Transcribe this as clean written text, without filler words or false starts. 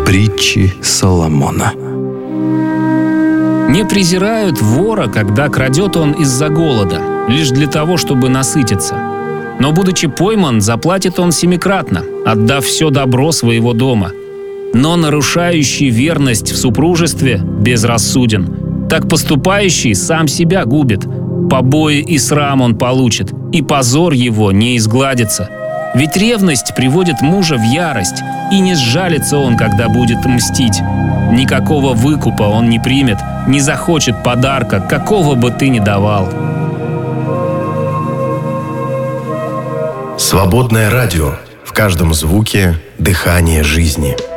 Притчи Соломона. Не презирают вора, когда крадет он из-за голода, лишь для того, чтобы насытиться. Но, будучи пойман, заплатит он семикратно, отдав все добро своего дома. Но нарушающий верность в супружестве безрассуден. Так поступающий сам себя губит. Побои и срам он получит, и позор его не изгладится. Ведь ревность приводит мужа в ярость, и не сжалится он, когда будет мстить. Никакого выкупа он не примет, не захочет подарка, какого бы ты ни давал. Свободное радио. В каждом звуке дыхание жизни.